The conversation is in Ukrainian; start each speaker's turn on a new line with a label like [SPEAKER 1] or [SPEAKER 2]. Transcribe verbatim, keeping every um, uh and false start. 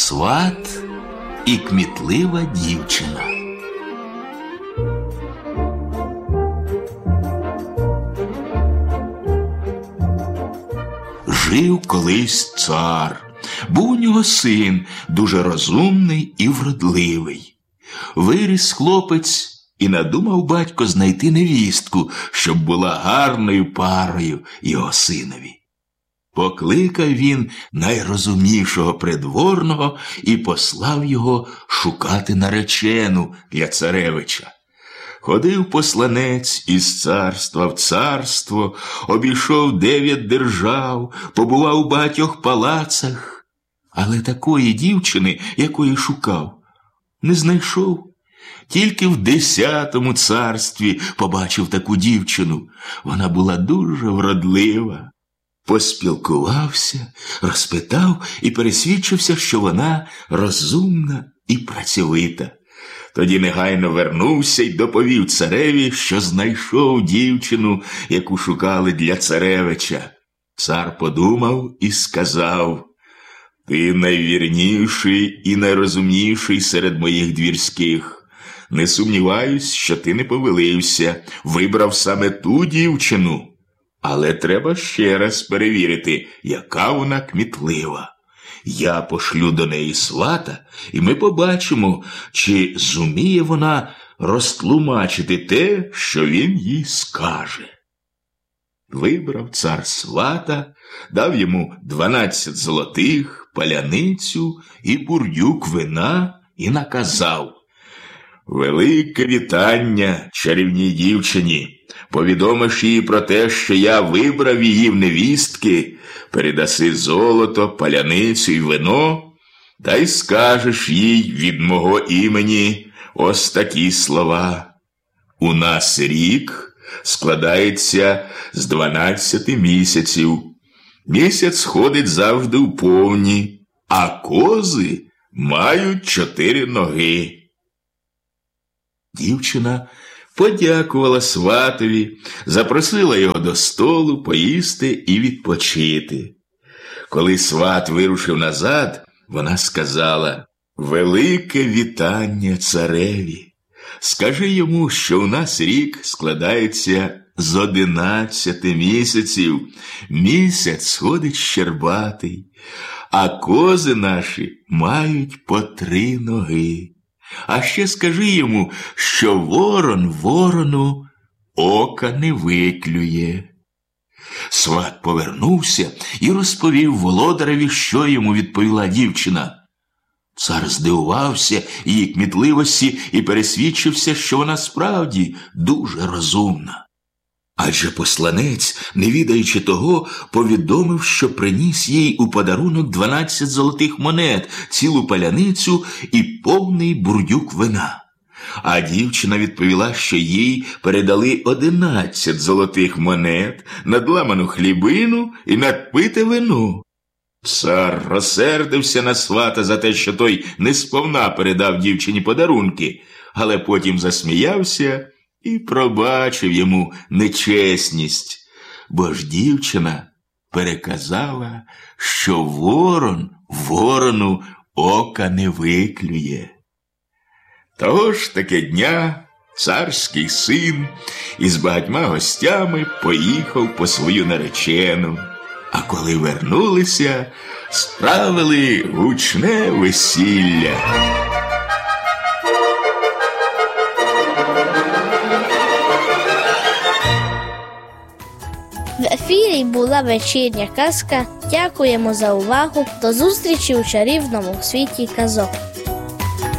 [SPEAKER 1] Сват і кмітлива дівчина. Жив колись цар. Був у нього син, дуже розумний і вродливий. Виріс хлопець і надумав батько знайти невістку, щоб була гарною парою його синові. Покликав він найрозумнішого придворного і послав його шукати наречену для царевича. Ходив посланець із царства в царство, обійшов дев'ять держав, побував у багатьох палацах. Але такої дівчини, якої шукав, не знайшов. Тільки в десятому царстві побачив таку дівчину. Вона була дуже вродлива. Поспілкувався, розпитав і пересвідчився, що вона розумна і працьовита. Тоді негайно вернувся й доповів цареві, що знайшов дівчину, яку шукали для царевича. Цар подумав і сказав: «Ти найвірніший і найрозумніший серед моїх двірських. Не сумніваюсь, що ти не повелився, вибрав саме ту дівчину. Але треба ще раз перевірити, яка вона кмітлива. Я пошлю до неї свата, і ми побачимо, чи зуміє вона розтлумачити те, що він їй скаже». Вибрав цар свата, дав йому дванадцять золотих, паляницю і бурдюк вина і наказав: «Велике вітання чарівній дівчині. Повідомиш їй про те, що я вибрав її в невістки, передаси золото, паляницю і вино, та й скажеш їй від мого імені ось такі слова. У нас рік складається з дванадцяти місяців. Місяць ходить завжди у повні, а кози мають чотири ноги». Дівчина подякувала сватові, запросила його до столу поїсти і відпочити. Коли сват вирушив назад, вона сказала: «Велике вітання цареві. Скажи йому, що у нас рік складається з одинадцяти місяців. Місяць сходить щербатий, а кози наші мають по три ноги. А ще скажи йому, що ворон ворону ока не виклює». Сват повернувся і розповів володареві, що йому відповіла дівчина. Цар здивувався її кмітливості і пересвідчився, що вона справді дуже розумна. Адже посланець, не відаючи того, повідомив, що приніс їй у подарунок дванадцять золотих монет, цілу паляницю і повний бурдюк вина. А дівчина відповіла, що їй передали одинадцять золотих монет, надламану хлібину і надпите вино. Цар розсердився на свата за те, що той несповна передав дівчині подарунки, але потім засміявся і пробачив йому нечесність, бо ж дівчина переказала, що ворон ворону ока не виклює. Того ж таки дня царський син із багатьма гостями поїхав по свою наречену, а коли вернулися, справили гучне весілля.
[SPEAKER 2] В ефірі була вечірня казка. Дякуємо за увагу. До зустрічі у чарівному світі казок.